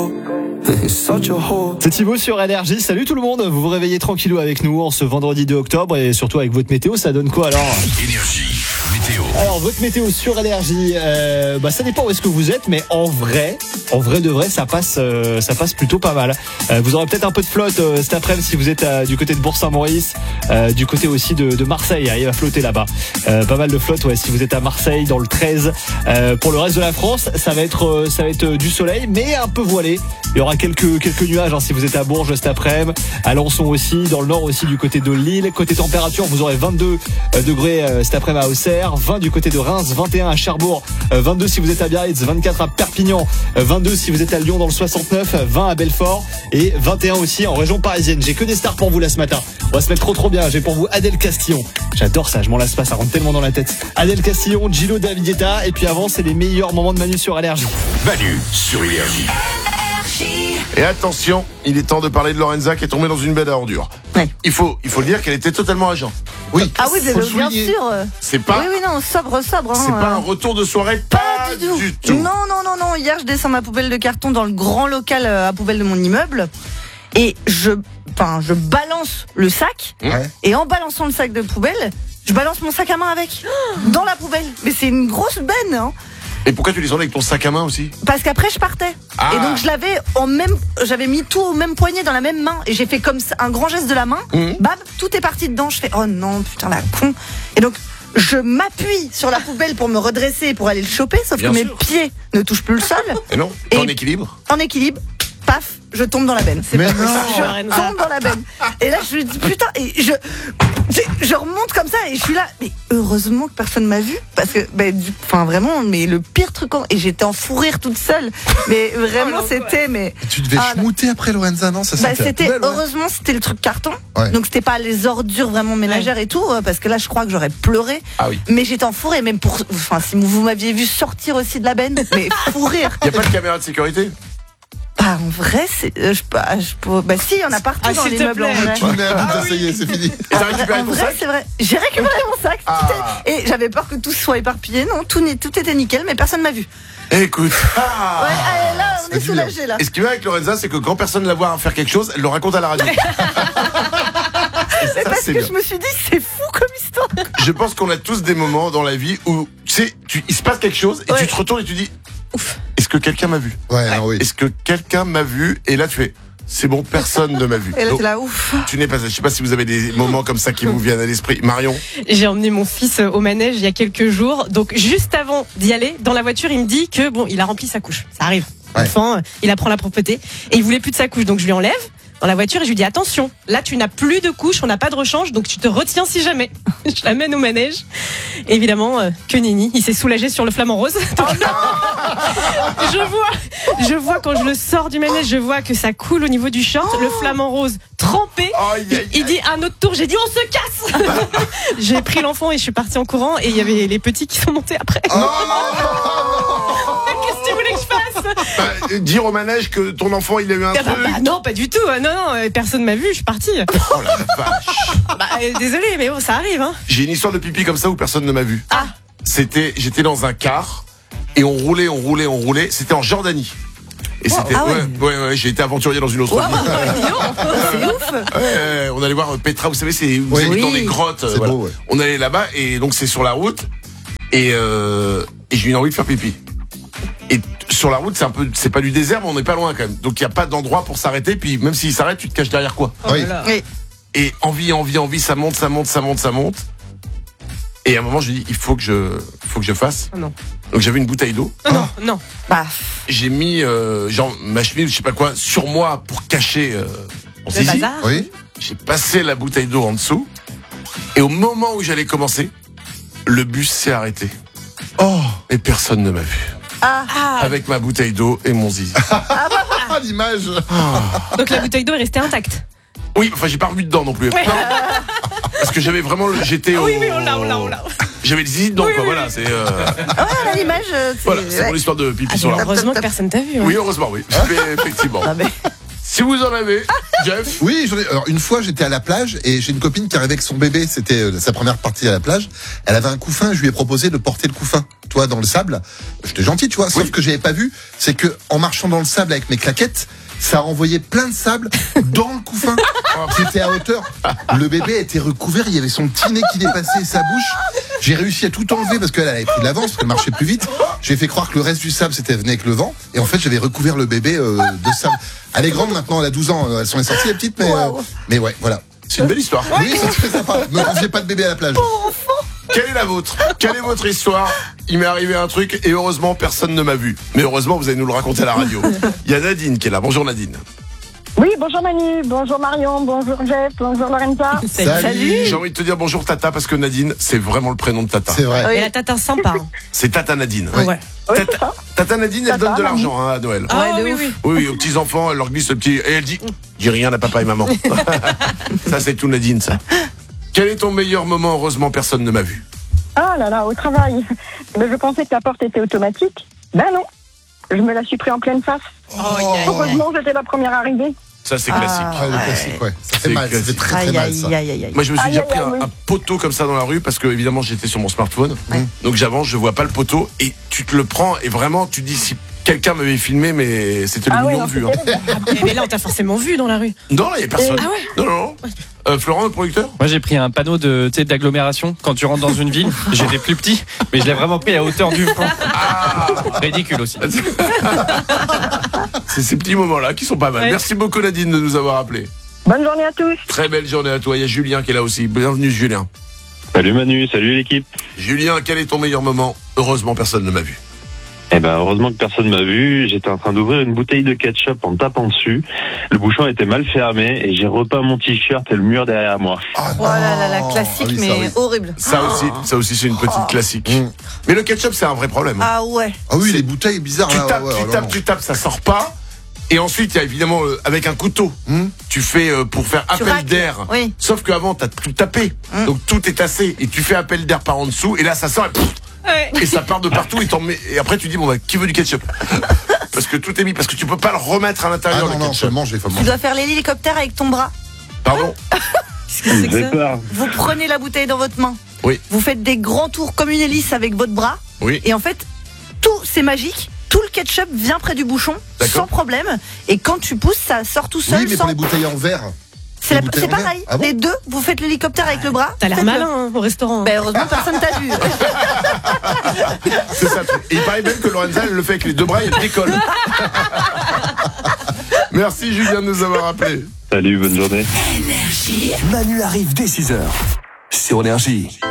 go. Such a hoe. C'est Thibaut sur LRJ. Salut tout le monde. Vous vous réveillez tranquillou avec nous en ce vendredi 2 octobre et surtout avec votre météo. Ça donne quoi alors? Énergie, météo. Alors votre météo sur LRJ, ça dépend où est-ce que vous êtes, mais en vrai de vrai, ça passe plutôt pas mal. Vous aurez peut-être un peu de flotte cet après-midi si vous êtes du côté de Bourg-Saint-Maurice, du côté aussi de Marseille. Il va flotter là-bas. Pas mal de flotte, ouais. Si vous êtes à Marseille, dans le 13. Pour le reste de la France, ça va être du soleil, mais un peu voilé. Il y aura quelques nuages si vous êtes à Bourges cet après-midi, à Alençon aussi, dans le nord aussi du côté de Lille. Côté température, vous aurez 22 degrés cet après-midi à Auxerre, 20 du côté de Reims, 21 à Cherbourg, 22 si vous êtes à Biarritz, 24 à Perpignan, 22 si vous êtes à Lyon dans le 69, 20 à Belfort et 21 aussi en région parisienne. J'ai que des stars pour vous là ce matin. On va se mettre trop bien. J'ai pour vous Adèle Castillon. J'adore ça, je m'en lasse pas, ça rentre tellement dans la tête. Adèle Castillon, Gillo Davidieta et puis avant c'est les meilleurs moments de Manu sur LRJ. Manu sur Énergie. Et attention, il est temps de parler de Lorenza qui est tombée dans une benne à ordures. Ouais. Il faut le dire qu'elle était totalement à jeun. Oui. Ah oui, Faut le bien souligner. sûr. C'est pas. Oui, non, sobre. C'est pas un retour de soirée. Pas du tout. Non. Hier, je descends ma poubelle de carton dans le grand local à poubelle de mon immeuble. Et je balance le sac. Ouais. Et en balançant le sac de poubelle, je balance mon sac à main avec. Dans la poubelle. Mais c'est une grosse benne, hein. Et pourquoi tu les emmenais avec ton sac à main aussi? Parce qu'après je partais. Ah. Et donc j'avais mis tout au même poignet dans la même main et j'ai fait comme ça, un grand geste de la main. Bam, tout est parti dedans. Je fais oh non putain la con. Et donc je m'appuie sur la poubelle pour me redresser pour aller le choper, sauf Bien que sûr. mes pieds ne touchent plus le sol. Et non, Et- en équilibre. En équilibre, paf, je tombe dans la benne. Mais non. Je tombe dans la benne. Et là je me dis putain et je remonte comme ça et je suis là. Mais heureusement que personne m'a vu parce que vraiment mais le pire truc et j'étais en fou rire toute seule. Mais vraiment c'était Tu devais schmouter après Lorenza, non? Ça sentait la c'était poubelle, ouais. heureusement c'était le truc carton. Ouais. Donc c'était pas les ordures vraiment ménagères et tout parce que là je crois que j'aurais pleuré. Ah oui. Mais j'étais en fou rire même si vous m'aviez vu sortir aussi de la benne mais fou rire. Il y a pas de caméra de sécurité? Bah en vrai c'est si il y en a partout dans s'il te l'immeuble en plaît. vrai. Tu merde, ça y est, c'est fini. Et t'as récupéré En ton vrai, sac? c'est vrai. J'ai récupéré mon sac. Et j'avais peur que tout soit éparpillé. Non, tout était nickel, mais personne m'a vu. Écoute. Ouais, allez, là, on est dur. soulagés là. Et ce qui va avec Lorenza, c'est que quand personne la voit faire quelque chose, elle le raconte à la radio. Et ça, Parce c'est que bien. je me suis dit, c'est fou comme histoire. Je pense qu'on a tous des moments dans la vie où, tu sais, il se passe quelque chose et Ouais. tu te retournes et tu dis, ouf, est-ce que quelqu'un m'a vu? Ouais, non, oui. Est-ce que quelqu'un m'a vu? Et là, tu fais, c'est bon, personne ne m'a vu. Et là, Donc, t'es là, ouf. tu n'es pas, je sais pas si vous avez des moments comme ça qui vous viennent à l'esprit. Marion? J'ai emmené mon fils au manège il y a quelques jours. Donc, juste avant d'y aller, dans la voiture, il me dit que il a rempli sa couche. Ça arrive. Ouais. L'enfant, il apprend la propreté. Et il voulait plus de sa couche. Donc, je lui enlève dans la voiture et je lui dis attention, là, tu n'as plus de couche, on n'a pas de rechange, donc tu te retiens si jamais. Je l'amène au manège. Et évidemment, que nenni. Il s'est soulagé sur le flamant rose. Donc, je vois quand je le sors du manège, je vois que ça coule au niveau du short, le flamant rose trempé. Aïe, aïe, Il dit un autre tour, j'ai dit on se casse. J'ai pris l'enfant et je suis partie en courant et il y avait les petits qui sont montés après. Oh, Qu'est-ce que tu voulais que je fasse? dire au manège que ton enfant, il a eu un truc. Non, pas du tout. Non, personne m'a vu, je suis partie. Oh la vache. Désolé, mais bon, ça arrive. Hein. J'ai une histoire de pipi comme ça où personne ne m'a vu. Ah. J'étais dans un car et on roulait. C'était en Jordanie. Et c'était, ah ouais. ouais, j'ai été aventurier dans une autre vie. C'est ouf. On allait voir Petra, vous savez, c'est vous Oui. allez dans Oui. des grottes. C'est beau, ouais. On allait là-bas et donc c'est sur la route et j'ai eu envie de faire pipi. Et sur la route, c'est pas du désert, mais on n'est pas loin quand même. Donc il y a pas d'endroit pour s'arrêter. Puis même s'il s'arrête, tu te caches derrière quoi. Oui. Oui. Et envie, ça monte. Et à un moment, je dis, il faut que je fasse. Oh non. Donc j'avais une bouteille d'eau. Non. Bah, J'ai mis ma chemise, je sais pas quoi, sur moi pour cacher mon Le zizi. bazar. Oui. J'ai passé la bouteille d'eau en dessous. Et au moment où j'allais commencer, le bus s'est arrêté. Oh, Et personne ne m'a vu. Avec ma bouteille d'eau et mon zizi. ah, l'image. Donc la bouteille d'eau est restée intacte. Oui, enfin j'ai pas revu dedans non plus. Ouais. Non. Parce que j'avais vraiment, j'étais au. Oui, on l'a. J'avais le zizi dedans, quoi. Voilà, c'est. ouais, l'image. Voilà, c'est mon histoire de pipi sur la route. Heureusement que personne t'a vu. Hein. Oui, heureusement, oui. Mais effectivement. Ah, mais... Si vous en avez, Jeff. Oui, alors une fois j'étais à la plage et j'ai une copine qui arrivait avec son bébé, c'était sa première partie à la plage. Elle avait un couffin, je lui ai proposé de porter le couffin, toi dans le sable. J'étais gentil, tu vois, sauf que j'avais pas vu, c'est que en marchant dans le sable avec mes claquettes, ça a envoyé plein de sable dans le couffin. C'était à hauteur. Le bébé était recouvert, il y avait son petit nez qui dépassait sa bouche. J'ai réussi à tout enlever parce qu'elle avait pris de l'avance, parce qu'elle marchait plus vite. J'ai fait croire que le reste du sable c'était venu avec le vent. Et en fait, j'avais recouvert le bébé de sable. Elle est grande maintenant, elle a 12 ans. Elles sont sorties les petites, mais ouais, voilà. C'est une belle histoire. Oui, c'est très sympa. Ne confiez pas de bébé à la plage. Quelle est la vôtre? Quelle est votre histoire? Il m'est arrivé un truc et heureusement personne ne m'a vu. Mais heureusement vous allez nous le raconter à la radio. Il y a Nadine qui est là. Bonjour Nadine. Oui, bonjour Manu, bonjour Marion, bonjour Jeff, bonjour Lorenza. Salut. J'ai envie de te dire bonjour Tata parce que Nadine c'est vraiment le prénom de Tata. C'est vrai. Et la tata sympa. Hein. C'est Tata Nadine. Oui. Ouais. Oui, c'est ça. Tata Nadine elle Tata, donne de Nadine. l'argent à Noël. Ah de oui, ouf. oui. Oui, aux petits enfants elle leur glisse le petit et elle dit dis rien à papa et maman. Ça c'est tout Nadine ça. Quel est ton meilleur moment? Heureusement personne ne m'a vu. Ah là là, au travail. Mais je pensais que la porte était automatique. Ben non, je me la suis pris en pleine face. Heureusement, j'étais la première arrivée. Ça c'est classique. Ah, le classique, ouais. Ça fait C'est mal, ça fait classique. très très mal ça. Aïe. Moi je me suis Aïe, déjà aïe, pris aïe, oui. un poteau comme ça dans la rue parce que évidemment j'étais sur mon smartphone. Donc j'avance, je vois pas le poteau et tu te le prends et vraiment tu te dis si quelqu'un m'avait filmé mais c'était le Ah ouais, million non, de vues. c'était terrible. Mais là, on t'a forcément vu dans la rue. Non là il y a personne. Ah ouais. Non. Florent le producteur. Moi j'ai pris un panneau d'agglomération quand tu rentres dans une ville. J'étais plus petit, mais je l'ai vraiment pris à hauteur du front. Ridicule aussi. C'est ces petits moments là qui sont pas mal. Ouais. Merci beaucoup Nadine de nous avoir appelés. Bonne journée à tous. Très belle journée à toi. Il y a Julien qui est là aussi. Bienvenue Julien. Salut Manu, salut l'équipe. Julien, quel est ton meilleur moment? Heureusement personne ne m'a vu. Eh ben heureusement que personne m'a vu. J'étais en train d'ouvrir une bouteille de ketchup en tapant dessus. Le bouchon était mal fermé et j'ai repeint mon t-shirt et le mur derrière moi. Ah, Oh là là, non. classique, Ah oui, ça, mais oui. horrible. Ça aussi c'est une petite classique. Mais le ketchup c'est un vrai problème. Ah ouais. Ah oui, les bouteilles bizarres Tu là. tapes, ouais, non. tu tapes, ça sort pas. Et ensuite, il y a évidemment avec un couteau, tu fais pour faire appel racles. d'air. Oui. Sauf qu'avant, t'as tout tapé, donc tout est tassé et tu fais appel d'air par en dessous et là ça sort et, Ouais. et ça part de partout et après tu dis bon bah qui veut du ketchup? Parce que tout est mis, parce que tu peux pas le remettre à Ah l'intérieur non, le non, ketchup. faut manger, faut Tu manger. dois faire l'hélicoptère avec ton bras. Pardon. Qu'est-ce que c'est que J'ai ça? peur. Vous prenez la bouteille dans votre main. Oui. Vous faites des grands tours comme une hélice avec votre bras. Oui. Et en fait, tout, c'est magique. Tout le ketchup vient près du bouchon, D'accord. sans problème. Et quand tu pousses, ça sort tout seul. Oui, mais sans... pour les bouteilles en verre. C'est les bouteilles c'est en verre. pareil. Ah bon Les deux, vous faites l'hélicoptère avec le bras. T'as l'air faites-le. malin hein, au restaurant. Ben, heureusement, personne t'a vu. C'est ça le truc. Et il paraît même que Lorenza elle le fait avec les deux bras et elle décolle. Merci Julien de nous avoir appelés. Salut, bonne journée. Manu arrive dès 6h sur Énergie.